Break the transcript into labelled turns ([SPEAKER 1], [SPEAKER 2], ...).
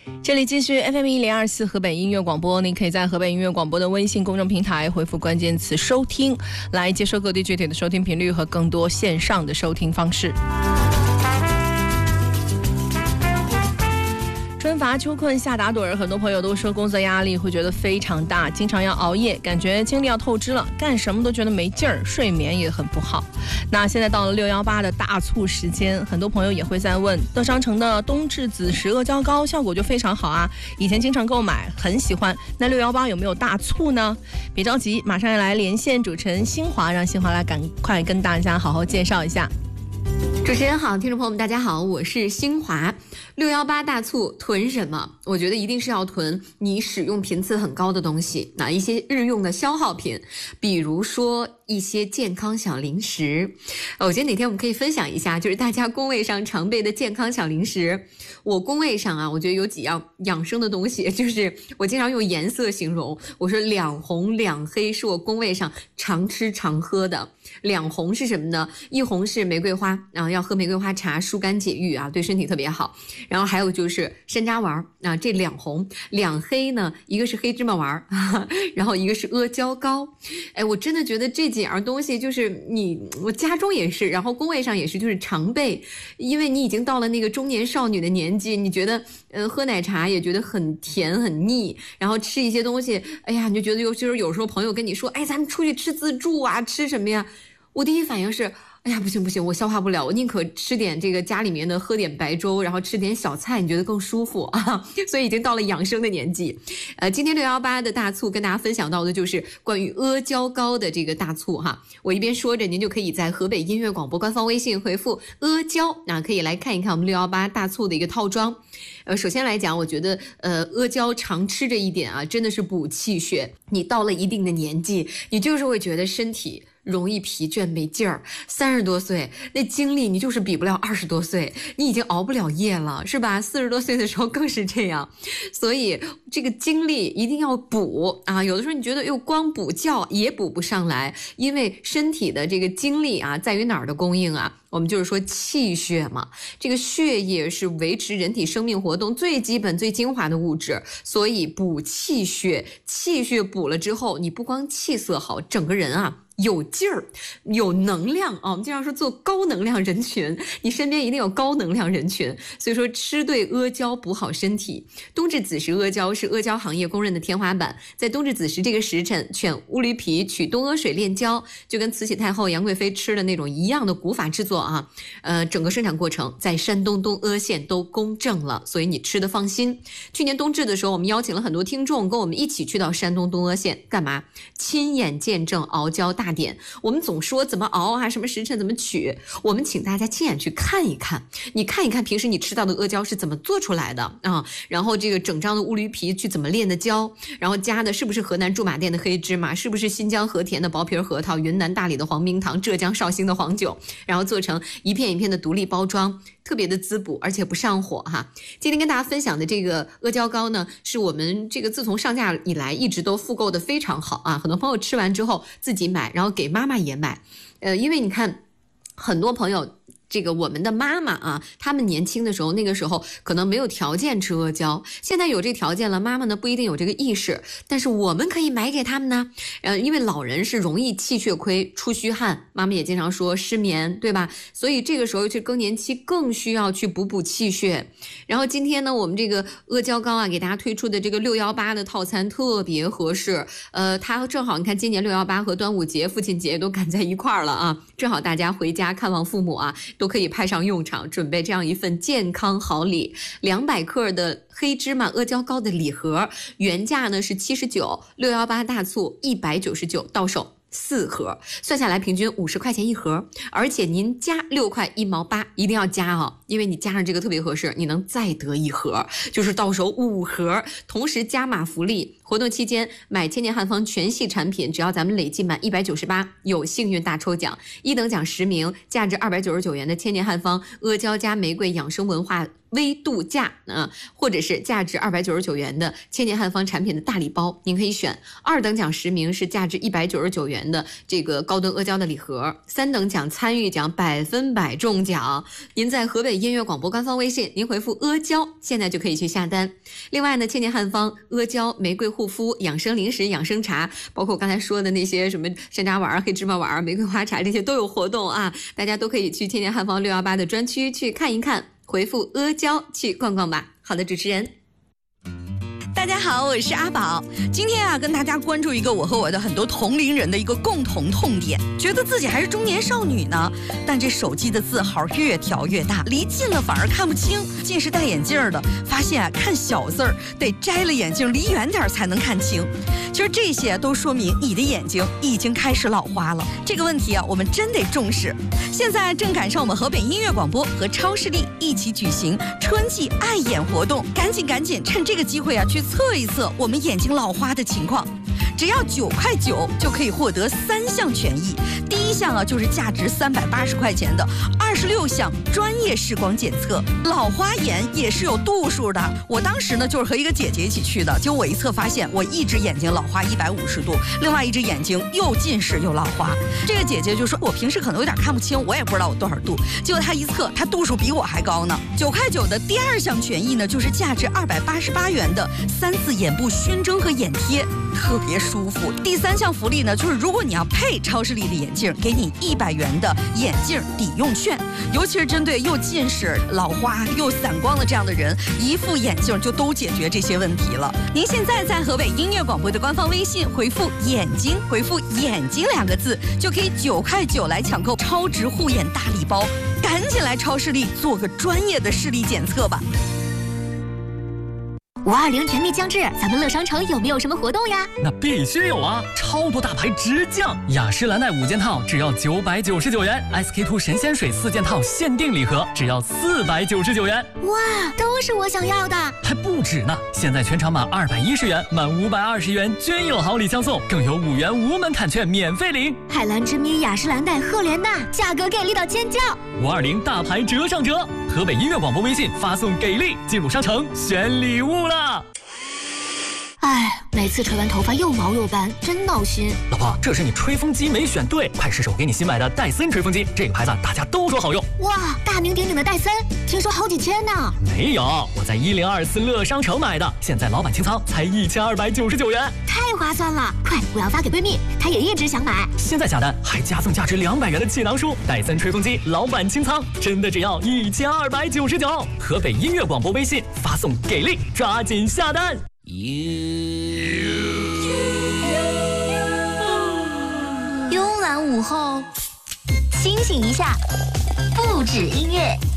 [SPEAKER 1] 这里继续 FM1024 河北音乐广播，您可以在河北音乐广播的微信公众平台回复关键词收听，来接收各地具体的收听频率和更多线上的收听方式。春乏秋困夏打盹，很多朋友都说工作压力会觉得非常大，经常要熬夜，感觉精力要透支了，干什么都觉得没劲儿，睡眠也很不好。那现在到了618的大促时间，很多朋友也会在问，德商城的冬至子时阿胶糕效果就非常好啊，以前经常购买，很喜欢。那618有没有大促呢？别着急，马上要来连线主持人新华，让新华来赶快跟大家好好介绍一下。
[SPEAKER 2] 主持人好，听众朋友们大家好，我是新华。618大促囤什么？我觉得一定是要囤你使用频次很高的东西，一些日用的消耗品，比如说一些健康小零食。我觉得哪天我们可以分享一下，就是大家工位上常备的健康小零食。我工位上啊，我觉得有几样养生的东西，就是我经常用颜色形容，我说2红2黑是我工位上常吃常喝的。2红是什么呢？一红是玫瑰花，要喝玫瑰花茶，疏肝解郁啊，对身体特别好。然后还有就是山楂丸啊，这2红2黑呢，一个是黑芝麻丸，然后一个是阿胶糕。哎，我真的觉得这几样东西就是我家中也是，然后工位上也是，就是常备。因为你已经到了那个中年少女的年纪，你觉得喝奶茶也觉得很甜很腻，然后吃一些东西，哎呀，你就觉得就是有时候朋友跟你说，哎，咱们出去吃自助啊，吃什么呀？我第一反应是，哎呀，不行，我消化不了，我宁可吃点这个家里面的，喝点白粥，然后吃点小菜，你觉得更舒服啊？所以已经到了养生的年纪。今天618的大促跟大家分享到的就是关于阿胶糕的这个大促哈。我一边说着，您就可以在河北音乐广播官方微信回复阿胶，可以来看一看我们618大促的一个套装。首先来讲，我觉得阿胶常吃这一点啊，真的是补气血。你到了一定的年纪，你就是会觉得身体容易疲倦没劲儿，30多岁那精力你就是比不了20多岁，你已经熬不了夜了，是吧？40多岁的时候更是这样，所以这个精力一定要补啊！有的时候你觉得又光补觉也补不上来，因为身体的这个精力啊，在于哪儿的供应啊？我们就是说气血嘛，这个血液是维持人体生命活动最基本最精华的物质，所以补气血，气血补了之后，你不光气色好，整个人啊有劲儿，有能量啊！我们经常说做高能量人群，你身边一定有高能量人群。所以说吃对阿胶补好身体。冬至子时阿胶是阿胶行业公认的天花板，在冬至子时这个时辰，选乌驴皮取冬阿水炼胶，就跟慈禧太后杨贵妃吃的那种一样的古法制作啊。整个生产过程在山东东阿县都公证了，所以你吃的放心。去年冬至的时候，我们邀请了很多听众跟我们一起去到山东东阿县干嘛？亲眼见证熬胶大典。我们总说怎么熬啊，什么时辰怎么取，我们请大家亲眼去看一看，你看一看平时你吃到的阿胶是怎么做出来的啊，然后这个整张的乌驴皮去怎么炼的胶，然后加的是不是河南驻马店的黑芝麻，是不是新疆和田的薄皮核桃，云南大理的黄冰糖，浙江绍兴的黄酒，然后做成一片一片的独立包装，特别的滋补，而且不上火哈。今天跟大家分享的这个阿胶糕呢，是我们这个自从上架以来一直都复购的非常好啊，很多朋友吃完之后自己买，然后给妈妈也买。因为你看很多朋友这个我们的妈妈啊，他们年轻的时候，那个时候可能没有条件吃阿胶，现在有这条件了，妈妈呢不一定有这个意识，但是我们可以买给他们呢。因为老人是容易气血亏、出虚汗，妈妈也经常说失眠，对吧？所以这个时候去更年期更需要去补气血。然后今天呢，我们这个阿胶糕啊，给大家推出的这个618的套餐特别合适。它正好你看今年618和端午节、父亲节都赶在一块儿了啊，正好大家回家看望父母啊，都可以派上用场，准备这样一份健康好礼。200克的黑芝麻阿胶糕的礼盒，原价呢是79，618大促199，到手4盒，算下来平均50块钱一盒，而且您加6块1毛8，一定要加哦，因为你加上这个特别合适，你能再得一盒，就是到手5盒，同时加码福利。活动期间买千年汉方全系产品，只要咱们累计满198，有幸运大抽奖，1等奖10名，价值299元的千年汉方阿胶加玫瑰养生文化微度假或者是价值299元的千年汉方产品的大礼包，您可以选。2等奖10名是价值199元的这个高端阿胶的礼盒，3等奖参与奖100%中奖。您在河北音乐广播官方微信，您回复阿胶，现在就可以去下单。另外呢，千年汉方阿胶玫瑰护肤、养生零食、养生茶，包括我刚才说的那些什么山楂丸、黑芝麻丸、玫瑰花茶，这些都有活动啊，大家都可以去千年汉方618的专区去看一看。回复阿胶去逛逛吧。好的，主持人。
[SPEAKER 3] 大家好，我是阿宝。今天啊，跟大家关注一个我和我的很多同龄人的一个共同痛点，觉得自己还是中年少女呢，但这手机的字号越调越大，离近了反而看不清。近视戴眼镜的发现啊，看小字儿得摘了眼镜离远点才能看清。其实这些都说明你的眼睛已经开始老花了。这个问题啊，我们真得重视。现在正赶上我们河北音乐广播和超视力一起举行春季爱眼活动，赶紧趁这个机会啊，去测一测我们眼睛老花的情况。只要9.9块就可以获得3项权益。第一项啊，就是价值380块钱的26项专业视光检测。老花眼也是有度数的。我当时呢，就是和一个姐姐一起去的，结果我一测发现我一只眼睛老花150度，另外一只眼睛又近视又老花。这个姐姐就说我平时可能有点看不清，我也不知道我多少度。结果她一测，她度数比我还高呢。9.9块的第2项权益呢，就是价值288元的3次眼部熏蒸和眼贴，特别舒服。第3项福利呢，就是如果你要配超视力的眼镜，给你100元的眼镜抵用券。尤其是针对又近视、老花又散光的这样的人，一副眼镜就都解决这些问题了。您现在在河北音乐广播的官方微信回复眼睛，回复眼睛2个字，就可以9.9块来抢购超值护眼大礼包。赶紧来超视力做个专业的视力检测吧。
[SPEAKER 4] 520全力降智，咱们乐商城有没有什么活动呀？
[SPEAKER 5] 那必须有啊！超多大牌直降，雅诗兰黛5件套只要999元 ，SK2 神仙水4件套限定礼盒只要499元。
[SPEAKER 4] 哇，都是我想要的！
[SPEAKER 5] 还不止呢！现在全场满210元，满520元均有好礼相送，更有5元无门槛券免费领。
[SPEAKER 4] 海蓝之谜、雅诗兰黛、赫莲娜，价格给力到尖叫
[SPEAKER 5] ！520大牌折上折，河北音乐广播微信发送给力，进入商城选礼物了。
[SPEAKER 4] 哎，每次吹完头发又毛又斑，真闹心。
[SPEAKER 5] 老婆，这是你吹风机没选对，快试试我给你新买的戴森吹风机，这个牌子大家都说好用。
[SPEAKER 4] 哇，大名鼎鼎的戴森，听说好几千呢。
[SPEAKER 5] 没有，我在1024乐商城买的，现在老板清仓才1299元，
[SPEAKER 4] 太划算了！快，我要发给闺蜜，她也一直想买。
[SPEAKER 5] 现在下单还加送价值200元的气囊书，戴森吹风机老板清仓，真的只要1299。河北音乐广播微信发送给力，抓紧下单。
[SPEAKER 4] 慵懒午后，清醒一下，不止音乐。